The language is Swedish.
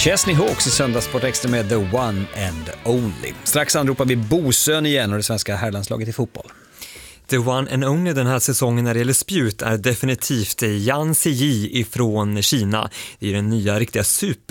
Chesney Hawks i Söndagssport Extra med The One and Only. Strax anropar vi Bosön igen och det svenska herrlandslaget i fotboll. The one and only den här säsongen när det gäller spjut är definitivt Yan Ziyi ifrån Kina. Det är den nya riktiga